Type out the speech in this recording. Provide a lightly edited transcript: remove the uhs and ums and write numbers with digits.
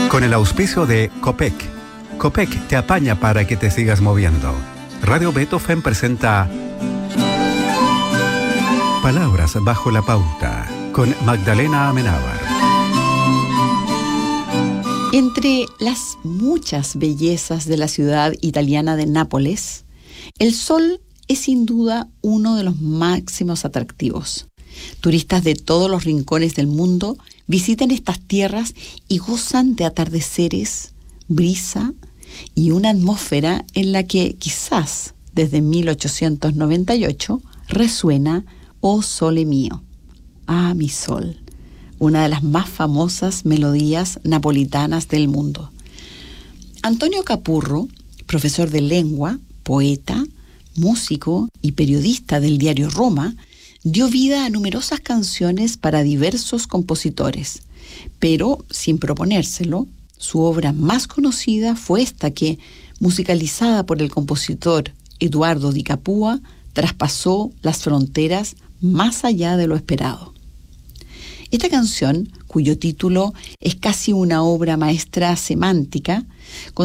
Con el auspicio de Copec. Copec te apaña para que te sigas moviendo. Radio Beethoven presenta Palabras bajo la pauta con Magdalena Amenábar. Entre las muchas bellezas de la ciudad italiana de Nápoles, el sol es sin duda uno de los máximos atractivos. Turistas de todos los rincones del mundo visitan estas tierras y gozan de atardeceres, brisa y una atmósfera en la que quizás desde 1898 resuena «Oh sole mio», «Ah, mi sol», una de las más famosas melodías napolitanas del mundo. Antonio Capurro, profesor de lengua, poeta, músico y periodista del diario Roma, dio vida a numerosas canciones para diversos compositores, pero sin proponérselo, su obra más conocida fue esta que, musicalizada por el compositor Eduardo Di Capua, traspasó las fronteras más allá de lo esperado. Esta canción, cuyo título es casi una obra maestra semántica,